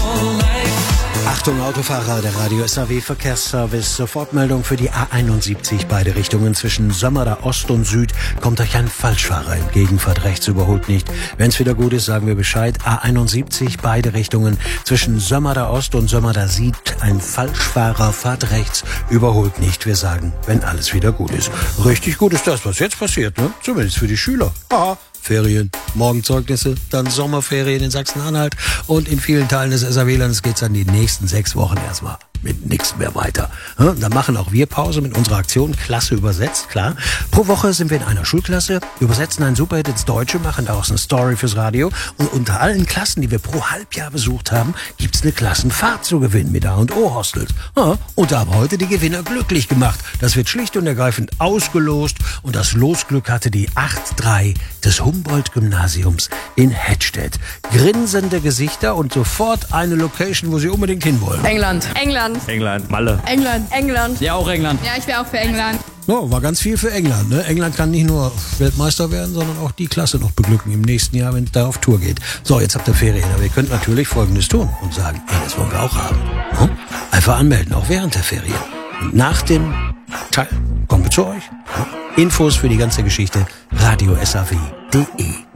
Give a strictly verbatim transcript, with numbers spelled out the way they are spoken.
Achtung Autofahrer, der Radio S A W Verkehrsservice. Sofortmeldung für die A einundsiebzig, beide Richtungen zwischen Sömmerda Ost und Süd. Kommt euch ein Falschfahrer entgegen, fahrt rechts, überholt nicht. Wenn's wieder gut ist, sagen wir Bescheid. A einundsiebzig, beide Richtungen zwischen Sömmerda Ost und Sömmerda Süd. Ein Falschfahrer, fahrt rechts, überholt nicht. Wir sagen, wenn alles wieder gut ist. Richtig gut ist das, was jetzt passiert, ne? Zumindest für die Schüler. Aha. Ferien, Morgenzeugnisse, dann Sommerferien in Sachsen-Anhalt und in vielen Teilen des S A W-Landes geht's dann die nächsten sechs Wochen erstmal mit nichts mehr weiter. Ja, dann machen auch wir Pause mit unserer Aktion Klasse übersetzt, klar. Pro Woche sind wir in einer Schulklasse, übersetzen einen Superhit ins Deutsche, machen daraus eine Story fürs Radio und unter allen Klassen, die wir pro Halbjahr besucht haben, gibt's eine Klassenfahrt zu gewinnen mit A und O Hostels. Ja, und da haben heute die Gewinner glücklich gemacht. Das wird schlicht und ergreifend ausgelost und das Losglück hatte die acht drei des Humboldt-Gymnasiums in Hettstedt. Grinsende Gesichter und sofort eine Location, wo sie unbedingt hinwollen. England. England. England. Malle. England. England. Ja, auch England. Ja, ich wäre auch für England. Oh, war ganz viel für England. Ne? England kann nicht nur Weltmeister werden, sondern auch die Klasse noch beglücken im nächsten Jahr, wenn es da auf Tour geht. So, jetzt habt ihr Ferien. Aber ihr könnt natürlich Folgendes tun und sagen, ey, das wollen wir auch haben. Hm? Einfach anmelden, auch während der Ferien. Und nach dem Teil kommen wir zu euch. Hm? Infos für die ganze Geschichte radio S A W punkt de